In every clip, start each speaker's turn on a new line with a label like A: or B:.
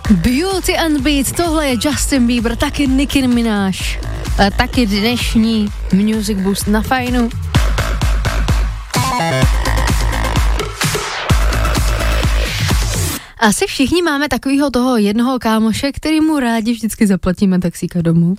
A: Beauty and Beat, tohle je Justin Bieber, taky Nicki Minaj, taky dnešní Music Boost na Fajnu. Asi všichni máme takového toho jednoho kámoše, kterýmu rádi vždycky zaplatíme taxíka domů.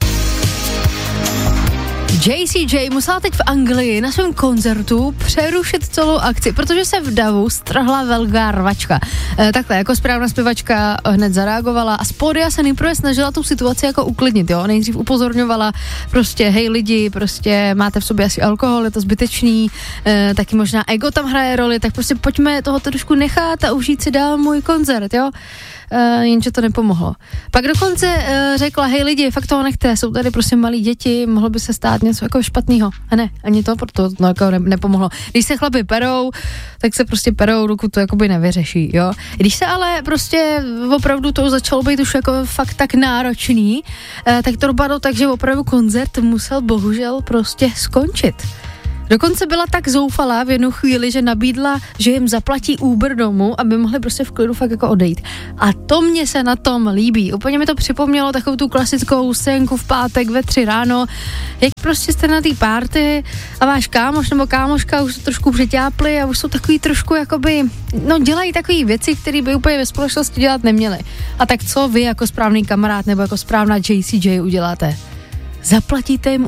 A: JCJ musela teď v Anglii na svém koncertu přerušit celou akci, protože se v davu strhla velká rvačka. Takhle, jako správná zpěvačka hned zareagovala a z pódia se nejprve snažila tu situaci jako uklidnit, jo. Nejdřív upozorňovala prostě, hej lidi, prostě máte v sobě asi alkohol, je to zbytečný, taky možná ego tam hraje roli, tak prostě pojďme toho trošku nechat a užít si dál můj koncert, jo. Jenže to nepomohlo. Pak dokonce řekla, hej lidi, fakt toho nechte, jsou tady prostě malí děti, mohlo by se stát něco jako špatného. A ne, ani to, proto to jako nepomohlo. Když se chlapi perou, tak se prostě perou, dokud to jakoby nevyřeší, jo. Když se ale prostě opravdu to začalo být už jako fakt tak náročný, tak to dopadlo tak, že opravdu koncert musel bohužel prostě skončit. Dokonce byla tak zoufalá v jednu chvíli, že nabídla, že jim zaplatí Uber domů, aby mohli prostě v klidu fakt jako odejít. A to mě se na tom líbí. Úplně mi to připomnělo takovou tu klasickou scénku v pátek ve 3 ráno, jak prostě jste na té party a váš kámoš nebo kámoška už se trošku přeťápli a už jsou takový trošku jakoby, no dělají takové věci, které by úplně ve společnosti dělat neměli. A tak co vy jako správný kamarád nebo jako správná JCJ uděláte? Zaplatíte jim